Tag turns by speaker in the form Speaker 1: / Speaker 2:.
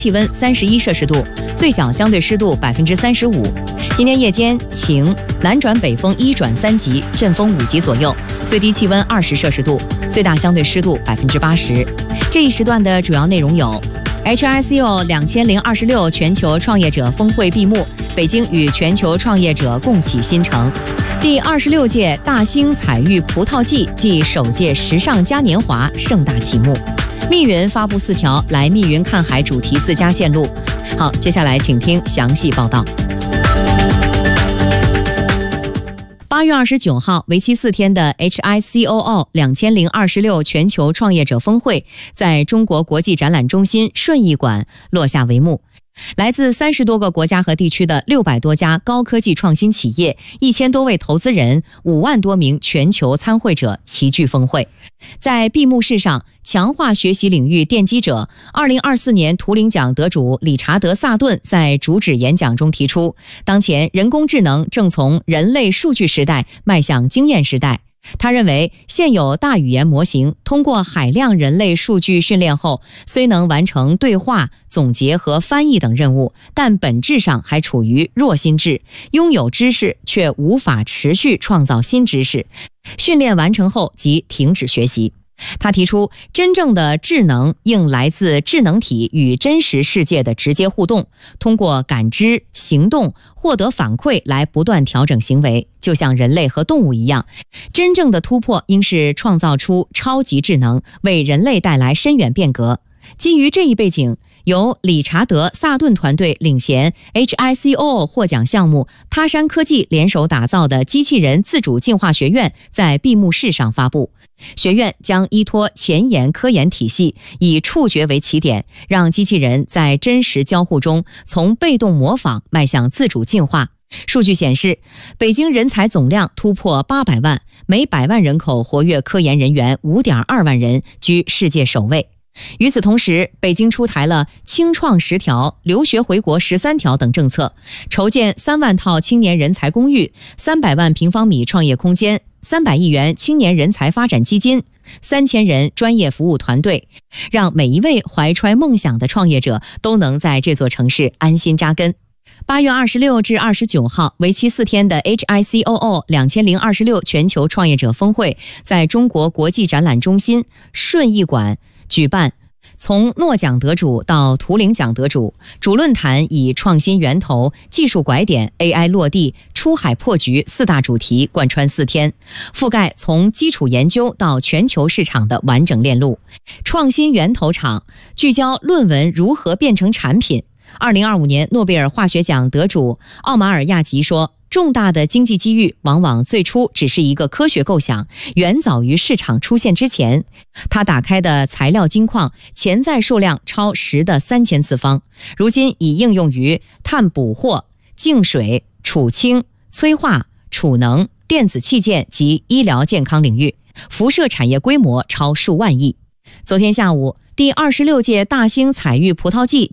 Speaker 1: 气温31摄氏度，最小相对湿度35%。今天夜间晴，南转北风1转3级，阵风5级左右，最低气温20摄氏度，最大相对湿度80%。这一时段的主要内容有：HICO 2026全球创业者峰会闭幕，北京与全球创业者共启新城；第26届大兴采育葡萄季暨首届时尚嘉年华盛大启幕。密云发布4条来密云看海主题自家线路。好，接下来请听详细报道。8月29号，为期4天的 HICO 2026全球创业者峰会在中国国际展览中心顺义馆落下帷幕。来自30多个国家和地区的600多家高科技创新企业，1000多位投资人，5万多名全球参会者齐聚峰会。在闭幕式上，强化学习领域奠基者、2024年图灵奖得主理查德·萨顿在主旨演讲中提出，当前人工智能正从人类数据时代迈向经验时代。他认为，现有大语言模型通过海量人类数据训练后，虽能完成对话、总结和翻译等任务，但本质上还处于弱心智，拥有知识却无法持续创造新知识，训练完成后即停止学习。他提出，真正的智能应来自智能体与真实世界的直接互动，通过感知、行动、获得反馈来不断调整行为，就像人类和动物一样。真正的突破应是创造出超级智能，为人类带来深远变革。基于这一背景，由理查德·萨顿团队领衔 HICO 获奖项目他山科技联手打造的机器人自主进化学院在闭幕式上发布。学院将依托前沿科研体系，以触觉为起点，让机器人在真实交互中从被动模仿迈向自主进化。数据显示，北京人才总量突破800万，每100万人口活跃科研人员5.2万人，居世界首位。与此同时，北京出台了青创10条、留学回国13条等政策，筹建3万套青年人才公寓、300万平方米创业空间、300亿元青年人才发展基金、3000人专业服务团队，让每一位怀揣梦想的创业者都能在这座城市安心扎根。8月26至29号，为期4天的 HICO 2026全球创业者峰会在中国国际展览中心顺义馆举办。从诺奖得主到图灵奖得主，主论坛以创新源头、技术拐点、AI 落地、出海破局4大主题贯穿4天，覆盖从基础研究到全球市场的完整链路。创新源头场聚焦论文如何变成产品。2025年诺贝尔化学奖得主奥马尔亚吉说，重大的经济机遇往往最初只是一个科学构想，远早于市场出现之前。他打开的材料金矿潜在数量超10的3000次方，如今已应用于碳捕获、净水、储氢、催化、储能、电子器件及医疗健康领域，辐射产业规模超数万亿。昨天下午，第26届大兴采育葡萄季